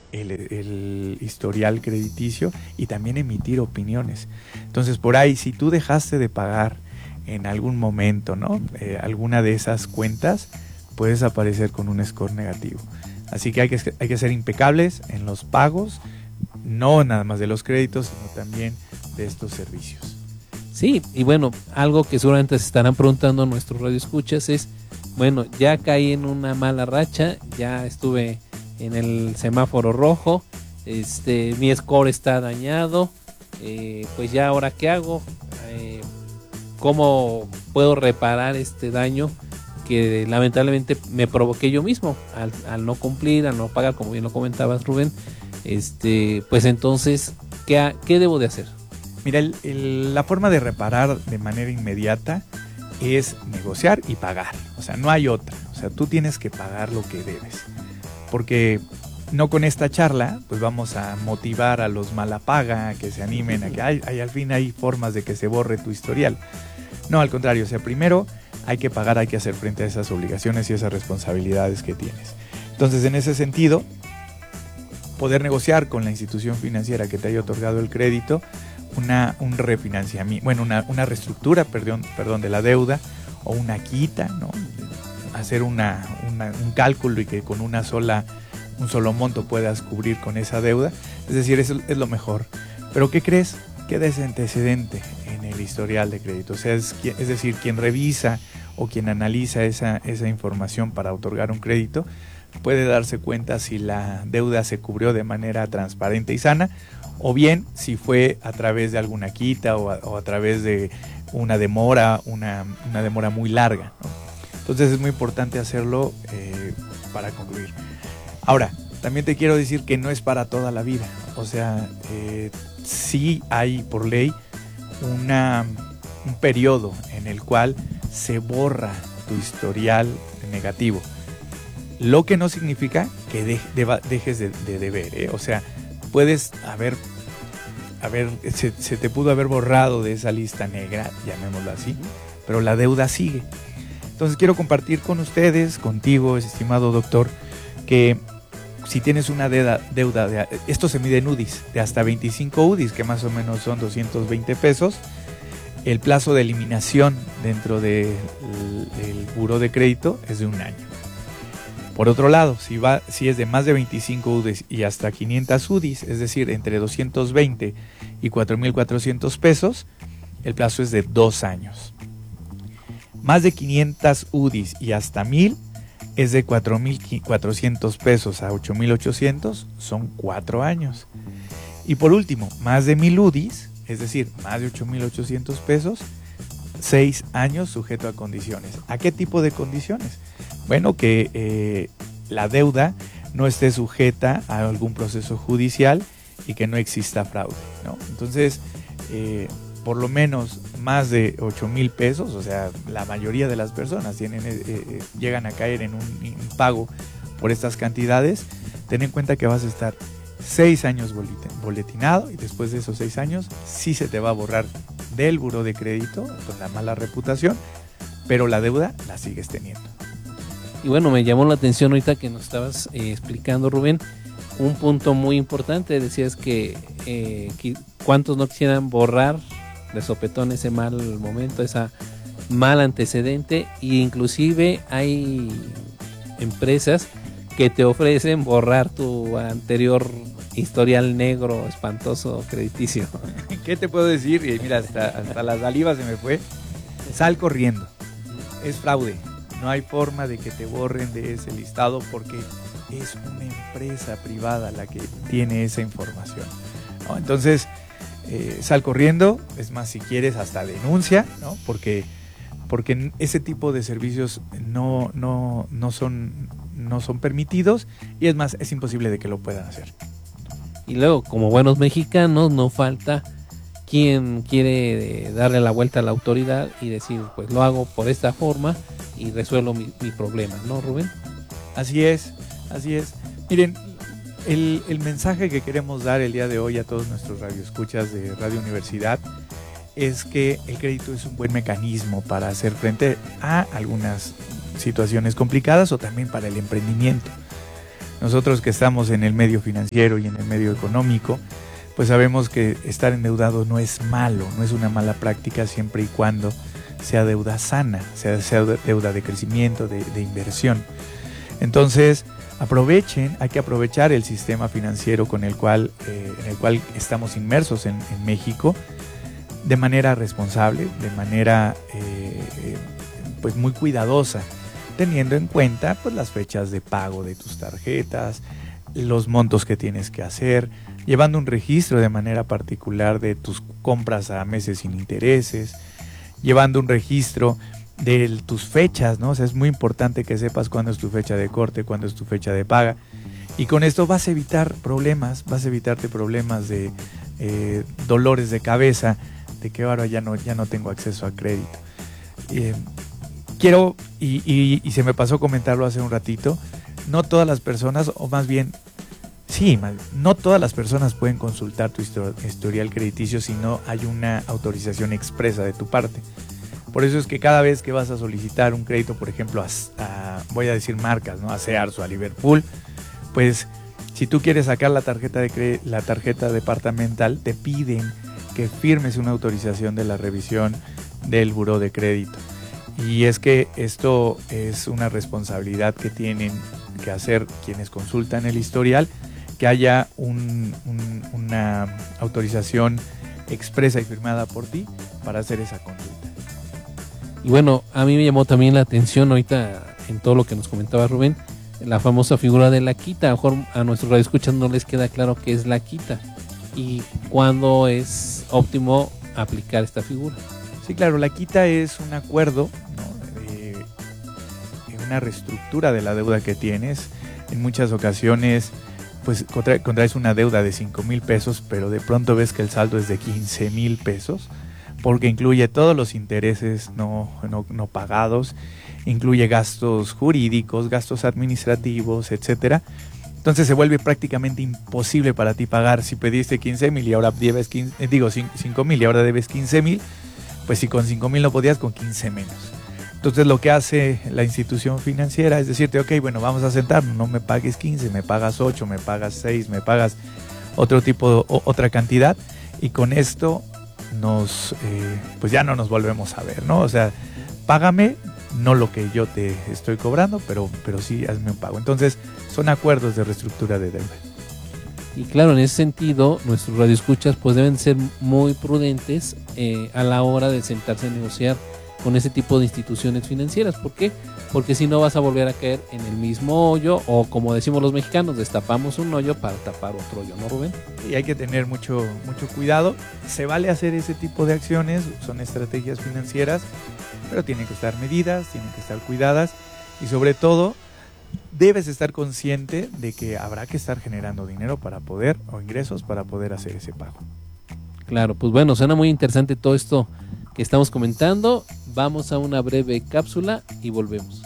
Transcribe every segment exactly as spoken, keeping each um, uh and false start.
el, el historial crediticio y también emitir opiniones. Entonces, por ahí, si tú dejaste de pagar en algún momento, ¿no? Eh, alguna de esas cuentas, puedes aparecer con un score negativo. Así que hay que, hay que ser impecables en los pagos, no nada más de los créditos, sino también de estos servicios. Sí, y bueno, algo que seguramente se estarán preguntando nuestros radioescuchas es, bueno, ya caí en una mala racha, ya estuve en el semáforo rojo, este, mi score está dañado, eh, pues ya ahora qué hago, eh, cómo puedo reparar este daño que lamentablemente me provoqué yo mismo al, al no cumplir, al no pagar, como bien lo comentabas, Rubén. Este, pues entonces, ¿qué, qué debo de hacer? Mira, el, el, la forma de reparar de manera inmediata es negociar y pagar. O sea, no hay otra. O sea, tú tienes que pagar lo que debes. Porque no con esta charla, pues vamos a motivar a los malapaga a que se animen, a que ay, ay, al fin hay formas de que se borre tu historial. No, al contrario. O sea, primero hay que pagar, hay que hacer frente a esas obligaciones y esas responsabilidades que tienes. Entonces, en ese sentido, poder negociar con la institución financiera que te haya otorgado el crédito una un refinanciamiento, bueno, una, una reestructura, perdón, perdón, de la deuda o una quita, ¿no? Hacer una, una, un cálculo y que con una sola, un solo monto puedas cubrir con esa deuda. Es decir, eso es lo mejor. Pero ¿qué crees? Queda ese antecedente en el historial de crédito. O sea, es, es decir, quien revisa o quien analiza esa, esa información para otorgar un crédito puede darse cuenta si la deuda se cubrió de manera transparente y sana, o bien si fue a través de alguna quita o a, o a través de una demora, una, una demora muy larga, ¿no? Entonces es muy importante hacerlo eh, para concluir. Ahora, también te quiero decir que no es para toda la vida. O sea, eh, sí hay por ley una, un periodo en el cual se borra tu historial negativo. Lo que no significa que de, de, dejes de, de deber, ¿eh? O sea, puedes haber, haber se, se te pudo haber borrado de esa lista negra, llamémoslo así, pero la deuda sigue. Entonces quiero compartir con ustedes, contigo, estimado doctor, que si tienes una deuda, deuda de, esto se mide en U D Is, de hasta veinticinco U D Is, que más o menos son doscientos veinte pesos, el plazo de eliminación dentro del del buró de crédito es de un año. Por otro lado, si, va, si es de más de veinticinco U D Is y hasta quinientos U D Is, es decir, entre doscientos veinte y cuatro mil cuatrocientos pesos, el plazo es de dos años. Más de quinientos U D Is y hasta mil es de cuatro mil cuatrocientos pesos a ocho mil ochocientos, son cuatro años. Y por último, más de mil U D Is, es decir, más de ocho mil ochocientos pesos, seis años sujeto a condiciones. ¿A qué tipo de condiciones? Bueno, que eh, la deuda no esté sujeta a algún proceso judicial y que no exista fraude, ¿no? Entonces, eh, por lo menos más de ocho mil pesos, o sea, la mayoría de las personas tienen, eh, eh, llegan a caer en un impago por estas cantidades. Ten en cuenta que vas a estar seis años boletinado y después de esos seis años sí se te va a borrar del buró de crédito con la mala reputación, pero la deuda la sigues teniendo. Y bueno, me llamó la atención ahorita que nos estabas eh, explicando, Rubén, un punto muy importante. Decías que, eh, que cuántos no quisieran borrar de sopetón ese mal momento, esa mal antecedente, e inclusive hay empresas que te ofrecen borrar tu anterior historial negro, espantoso, crediticio. ¿Qué te puedo decir? Y mira, hasta, hasta la saliva se me fue. Sal corriendo. Es fraude. No hay forma de que te borren de ese listado porque es una empresa privada la que tiene esa información, ¿no? Entonces, eh, sal corriendo. Es más, si quieres, hasta denuncia, ¿no? Porque, porque ese tipo de servicios no, no, no, son, no son permitidos y es más, es imposible de que lo puedan hacer. Y luego, como buenos mexicanos, no falta quien quiere darle la vuelta a la autoridad y decir, pues lo hago por esta forma y resuelvo mi, mi problema, ¿no, Rubén? Así es, así es. Miren, el, el mensaje que queremos dar el día de hoy a todos nuestros radioescuchas de Radio Universidad es que el crédito es un buen mecanismo para hacer frente a algunas situaciones complicadas o también para el emprendimiento. Nosotros que estamos en el medio financiero y en el medio económico, pues sabemos que estar endeudado no es malo, no es una mala práctica siempre y cuando sea deuda sana, sea, sea deuda de crecimiento, de, de inversión. Entonces, aprovechen, hay que aprovechar el sistema financiero con el cual, eh, en el cual estamos inmersos en, en México de manera responsable, de manera eh, pues muy cuidadosa, teniendo en cuenta pues las fechas de pago de tus tarjetas, los montos que tienes que hacer, llevando un registro de manera particular de tus compras a meses sin intereses, llevando un registro de tus fechas, ¿no? O sea, es muy importante que sepas cuándo es tu fecha de corte, cuándo es tu fecha de paga, y con esto vas a evitar problemas, vas a evitarte problemas de eh, dolores de cabeza, de que ahora ya no, ya no tengo acceso a crédito. Eh, quiero, y, y, y se me pasó comentarlo hace un ratito, no todas las personas, o más bien, sí, no todas las personas pueden consultar tu historial crediticio si no hay una autorización expresa de tu parte. Por eso es que cada vez que vas a solicitar un crédito, por ejemplo, a, a, voy a decir marcas, ¿no? A Sears o a Liverpool, pues si tú quieres sacar la tarjeta, de la tarjeta departamental, te piden que firmes una autorización de la revisión del buró de crédito. Y es que esto es una responsabilidad que tienen que hacer quienes consultan el historial, que haya un, un, una autorización expresa y firmada por ti para hacer esa consulta. Y bueno, a mí me llamó también la atención ahorita en todo lo que nos comentaba Rubén, la famosa figura de la quita. A lo mejor a nuestros radioescuchas no les queda claro qué es la quita y cuándo es óptimo aplicar esta figura. Sí, claro, la quita es un acuerdo, ¿no? de, de una reestructura de la deuda que tienes. En muchas ocasiones pues contra, contraes una deuda de cinco mil pesos, pero de pronto ves que el saldo es de quince mil pesos, porque incluye todos los intereses no, no, no pagados, incluye gastos jurídicos, gastos administrativos, etcétera. Entonces se vuelve prácticamente imposible para ti pagar. Si pediste quince mil y ahora debes quince, digo cinco mil y ahora debes quince mil, pues si con cinco mil no podías, con quince menos. Entonces lo que hace la institución financiera es decirte, ok, bueno, vamos a sentarnos, no me pagues quince, me pagas ocho, me pagas seis, me pagas otro tipo, o, otra cantidad, y con esto nos, eh, pues ya no nos volvemos a ver, ¿no? O sea, págame, no lo que yo te estoy cobrando, pero, pero sí hazme un pago. Entonces, son acuerdos de reestructura de deuda. Y claro, en ese sentido, nuestros radioescuchas pues deben ser muy prudentes eh, a la hora de sentarse a negociar con ese tipo de instituciones financieras. ¿Por qué? Porque si no vas a volver a caer en el mismo hoyo, o como decimos los mexicanos, destapamos un hoyo para tapar otro hoyo, ¿no, Rubén? Y hay que tener mucho, mucho cuidado. Se vale hacer ese tipo de acciones, son estrategias financieras, pero tienen que estar medidas, tienen que estar cuidadas, y sobre todo debes estar consciente de que habrá que estar generando dinero para poder, o ingresos para poder hacer ese pago. Claro, pues bueno, suena muy interesante todo esto que estamos comentando. Vamos a una breve cápsula y volvemos.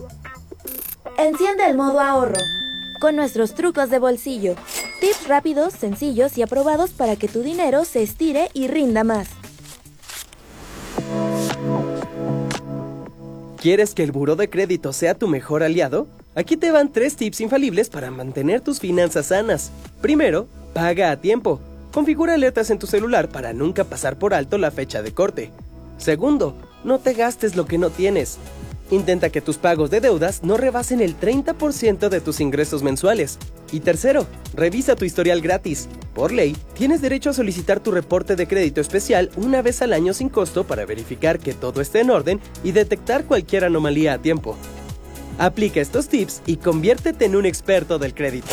Enciende el modo ahorro con nuestros trucos de bolsillo. Tips rápidos, sencillos y aprobados para que tu dinero se estire y rinda más. ¿Quieres que el buró de crédito sea tu mejor aliado? Aquí te van tres tips infalibles para mantener tus finanzas sanas. Primero, paga a tiempo. Configura alertas en tu celular para nunca pasar por alto la fecha de corte. Segundo, no te gastes lo que no tienes. Intenta que tus pagos de deudas no rebasen el treinta por ciento de tus ingresos mensuales. Y tercero, revisa tu historial gratis. Por ley, tienes derecho a solicitar tu reporte de crédito especial una vez al año sin costo para verificar que todo esté en orden y detectar cualquier anomalía a tiempo. Aplica estos tips y conviértete en un experto del crédito.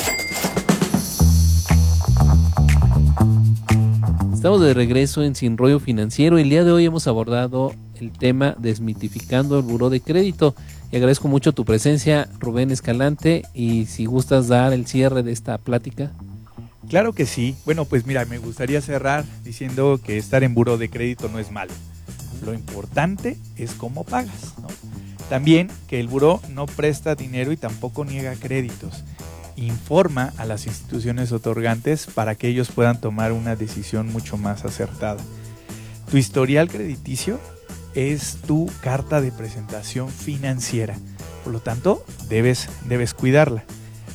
Estamos de regreso en Sin Rollo Financiero. El día de hoy hemos abordado el tema desmitificando el buró de crédito. Y agradezco mucho tu presencia, Rubén Escalante, y si gustas dar el cierre de esta plática. Claro que sí. Bueno, pues mira, me gustaría cerrar diciendo que estar en buró de crédito no es malo. Lo importante es cómo pagas, ¿no? También que el buró no presta dinero y tampoco niega créditos. Informa a las instituciones otorgantes para que ellos puedan tomar una decisión mucho más acertada. Tu historial crediticio es tu carta de presentación financiera, por lo tanto debes, debes cuidarla.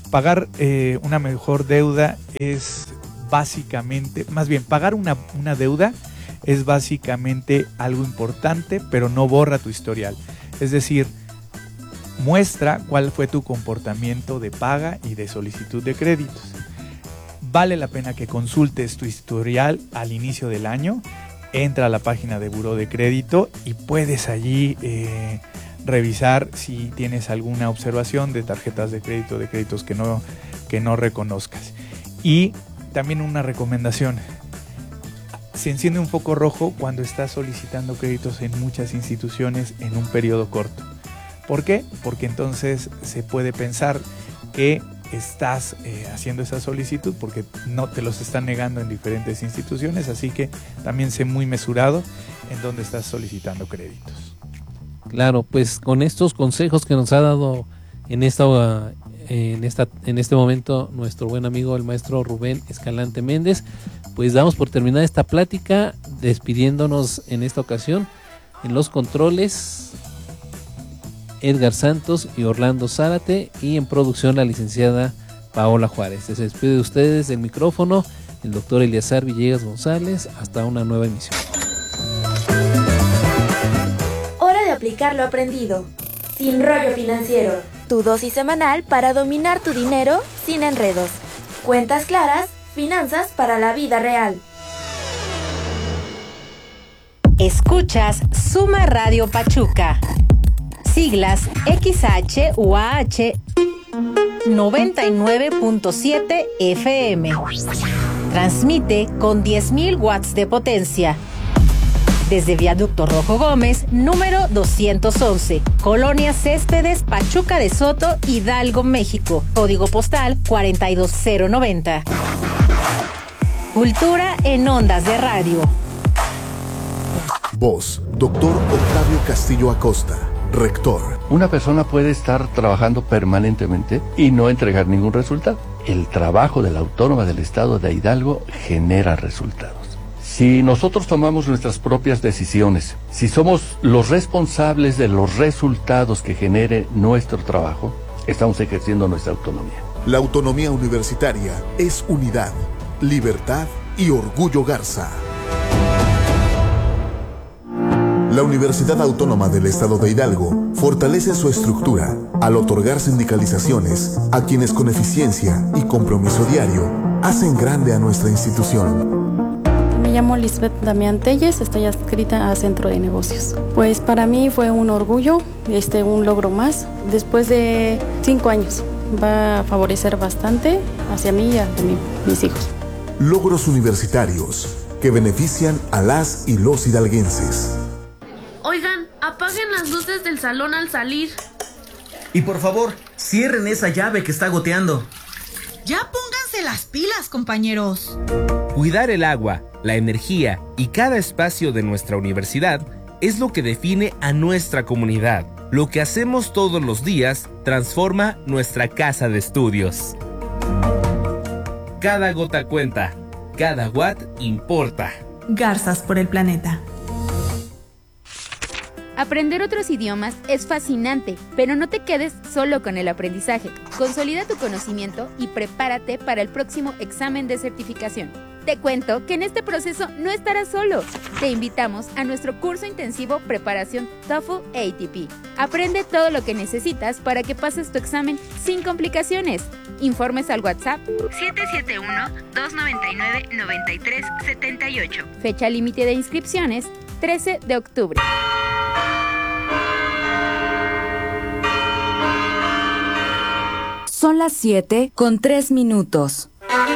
pagar eh, una mejor deuda es básicamente, más bien, pagar una, una deuda es básicamente algo importante, pero no borra tu historial. Es decir, muestra cuál fue tu comportamiento de paga y de solicitud de créditos. Vale la pena que consultes tu historial al inicio del año. Entra a la página de Buró de Crédito y puedes allí eh, revisar si tienes alguna observación de tarjetas de crédito, de créditos que no, que no reconozcas. Y también una recomendación: se enciende un foco rojo cuando estás solicitando créditos en muchas instituciones en un periodo corto. ¿Por qué? Porque entonces se puede pensar que estás eh, haciendo esa solicitud porque no te los están negando en diferentes instituciones, así que también sé muy mesurado en dónde estás solicitando créditos. Claro, pues con estos consejos que nos ha dado en esta, uh, en esta en este momento nuestro buen amigo el maestro Rubén Escalante Méndez, pues damos por terminada esta plática, despidiéndonos en esta ocasión. En los controles, Edgar Santos y Orlando Zárate, y en producción la licenciada Paola Juárez. Se despide de ustedes del micrófono el doctor Eliazar Villegas González. Hasta una nueva emisión. Hora de aplicar lo aprendido. Sin rollo financiero. Tu dosis semanal para dominar tu dinero sin enredos. Cuentas claras, finanzas para la vida real. Escuchas Suma Radio Pachuca. Siglas X H U A H noventa y nueve punto siete F M. Transmite con diez mil watts de potencia. Desde Viaducto Rojo Gómez, número doscientos once, Colonia Céspedes, Pachuca de Soto, Hidalgo, México. Código postal cuarenta y dos cero noventa. Cultura en ondas de radio. Voz, doctor Octavio Castillo Acosta, rector. Una persona puede estar trabajando permanentemente y no entregar ningún resultado. El trabajo de la Autónoma del Estado de Hidalgo genera resultados. Si nosotros tomamos nuestras propias decisiones, si somos los responsables de los resultados que genere nuestro trabajo, estamos ejerciendo nuestra autonomía. La autonomía universitaria es unidad, libertad y orgullo Garza. La Universidad Autónoma del Estado de Hidalgo fortalece su estructura al otorgar sindicalizaciones a quienes con eficiencia y compromiso diario hacen grande a nuestra institución. Me llamo Lisbeth Damián Telles, estoy adscrita a Centro de Negocios. Pues para mí fue un orgullo, este, un logro más. Después de cinco años va a favorecer bastante hacia mí y a mí, mis hijos. Logros universitarios que benefician a las y los hidalguenses. Oigan, apaguen las luces del salón al salir. Y por favor, cierren esa llave que está goteando. Ya pónganse las pilas, compañeros. Cuidar el agua, la energía y cada espacio de nuestra universidad es lo que define a nuestra comunidad. Lo que hacemos todos los días transforma nuestra casa de estudios. Cada gota cuenta, cada watt importa. Garzas por el planeta. Aprender otros idiomas es fascinante, pero no te quedes solo con el aprendizaje. Consolida tu conocimiento y prepárate para el próximo examen de certificación. Te cuento que en este proceso no estarás solo. Te invitamos a nuestro curso intensivo Preparación TOEFL A T P. Aprende todo lo que necesitas para que pases tu examen sin complicaciones. Informes al WhatsApp siete siete uno, dos nueve nueve, nueve tres siete ocho. Fecha límite de inscripciones trece de octubre. Son las siete con tres minutos.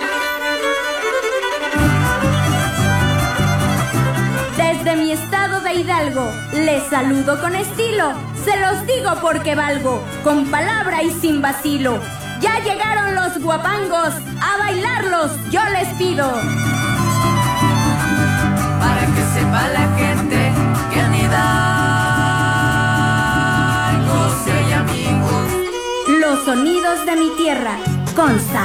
Desde mi estado de Hidalgo, les saludo con estilo. Se los digo porque valgo, con palabra y sin vacilo. Ya llegaron los guapangos, a bailarlos yo les pido. Para que sepa la gente que en Hidalgo sí hay amigos. Los sonidos de mi tierra, consta.